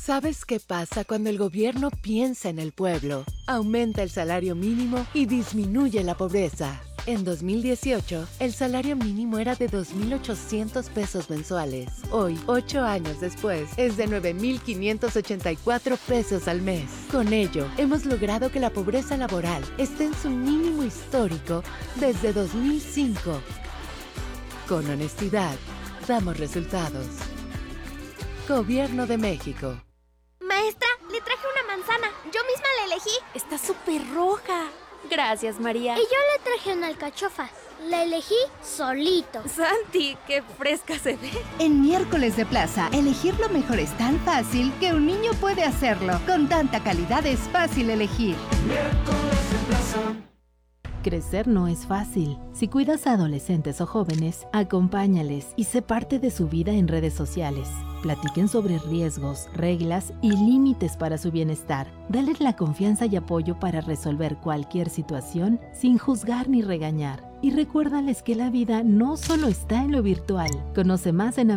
¿Sabes qué pasa cuando el gobierno piensa en el pueblo? Aumenta el salario mínimo y disminuye la pobreza. En 2018, el salario mínimo era de 2.800 pesos mensuales. Hoy, 8 años después, es de 9.584 pesos al mes. Con ello, hemos logrado que la pobreza laboral esté en su mínimo histórico desde 2005. Con honestidad, damos resultados. Gobierno de México. Maestra, le traje una manzana. Yo misma la elegí. Está súper roja. Gracias, María. Y yo le traje una alcachofa. La elegí solito. Santi, qué fresca se ve. En Miércoles de Plaza, elegir lo mejor es tan fácil que un niño puede hacerlo. Con tanta calidad es fácil elegir. Miércoles de Plaza. Crecer no es fácil. Si cuidas a adolescentes o jóvenes, acompáñales y sé parte de su vida en redes sociales. Platiquen sobre riesgos, reglas y límites para su bienestar. Dales la confianza y apoyo para resolver cualquier situación sin juzgar ni regañar. Y recuérdales que la vida no solo está en lo virtual. Conoce más en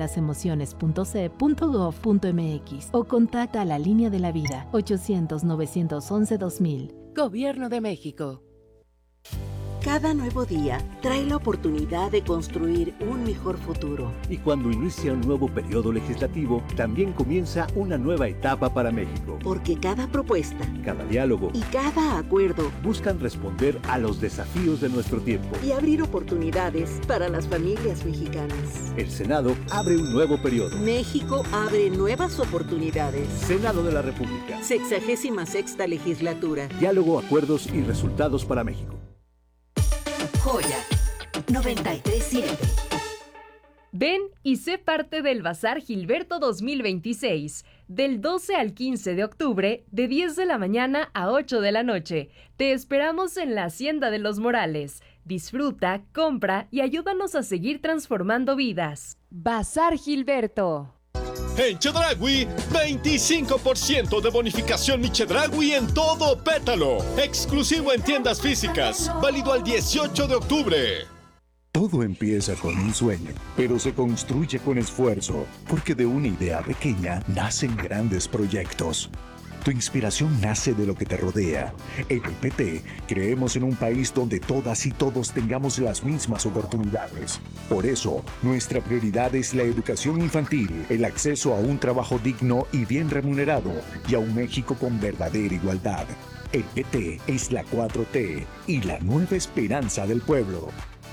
abcdelasemociones.ce.gov.mx o contacta a la Línea de la Vida 800-911-2000. Gobierno de México. Cada nuevo día trae la oportunidad de construir un mejor futuro. Y cuando inicia un nuevo periodo legislativo, también comienza una nueva etapa para México. Porque cada propuesta, cada diálogo y cada acuerdo buscan responder a los desafíos de nuestro tiempo y abrir oportunidades para las familias mexicanas. El Senado abre un nuevo periodo. México abre nuevas oportunidades. Senado de la República. 66ª legislatura. Diálogo, acuerdos y resultados para México. Joya 93.7. Ven y sé parte del Bazar Gilberto 2026, del 12 al 15 de octubre, de 10 de la mañana a 8 de la noche. Te esperamos en la Hacienda de los Morales. Disfruta, compra y ayúdanos a seguir transformando vidas. Bazar Gilberto. En Chedraui, 25% de bonificación Mi Chedraui en todo Pétalo. Exclusivo en tiendas físicas. Válido al 18 de octubre. Todo empieza con un sueño, pero se construye con esfuerzo, porque de una idea pequeña nacen grandes proyectos. Tu inspiración nace de lo que te rodea. En el PT creemos en un país donde todas y todos tengamos las mismas oportunidades. Por eso, nuestra prioridad es la educación infantil, el acceso a un trabajo digno y bien remunerado, y a un México con verdadera igualdad. El PT es la 4T y la nueva esperanza del pueblo.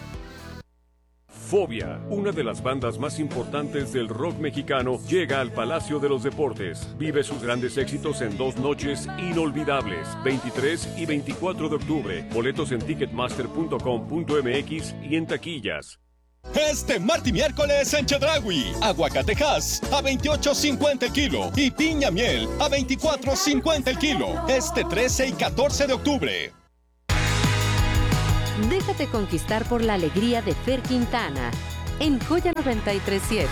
Fobia, una de las bandas más importantes del rock mexicano, llega al Palacio de los Deportes. Vive sus grandes éxitos en 2 noches inolvidables, 23 y 24 de octubre. Boletos en ticketmaster.com.mx y en taquillas. Este martes y miércoles en Chedraui, aguacatejas a 28.50 el kilo y piña miel a 24.50 el kilo. Este 13 y 14 de octubre. Déjate conquistar por la alegría de Fer Quintana en Joya 93.7.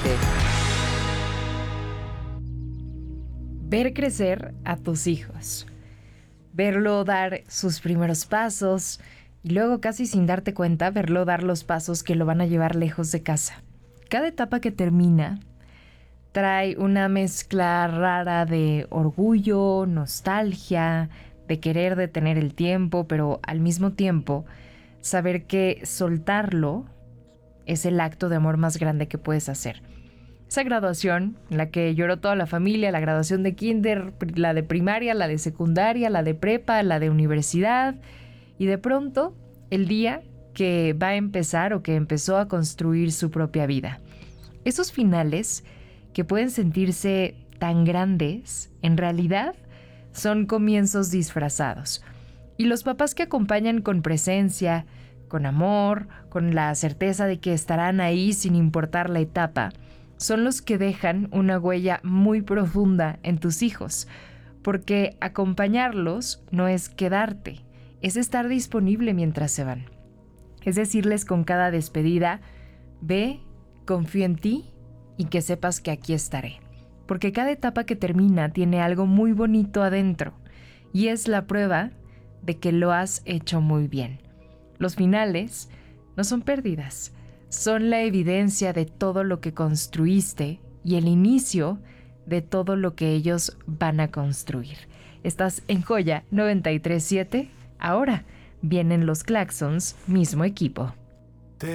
Ver crecer a tus hijos. Verlo dar sus primeros pasos y luego, casi sin darte cuenta, verlo dar los pasos que lo van a llevar lejos de casa. Cada etapa que termina trae una mezcla rara de orgullo, nostalgia, de querer detener el tiempo, pero al mismo tiempo saber que soltarlo es el acto de amor más grande que puedes hacer. Esa graduación en la que lloró toda la familia, la graduación de kinder, la de primaria, la de secundaria, la de prepa, la de universidad, y de pronto el día que va a empezar o que empezó a construir su propia vida. Esos finales que pueden sentirse tan grandes, en realidad son comienzos disfrazados. Y los papás que acompañan con presencia, con amor, con la certeza de que estarán ahí sin importar la etapa, son los que dejan una huella muy profunda en tus hijos, porque acompañarlos no es quedarte, es estar disponible mientras se van. Es decirles con cada despedida, ve, confío en ti y que sepas que aquí estaré. Porque cada etapa que termina tiene algo muy bonito adentro y es la prueba de que lo has hecho muy bien. Los finales no son pérdidas, son la evidencia de todo lo que construiste y el inicio de todo lo que ellos van a construir. Estás en Joya 93.7. Ahora vienen los Claxons, mismo equipo.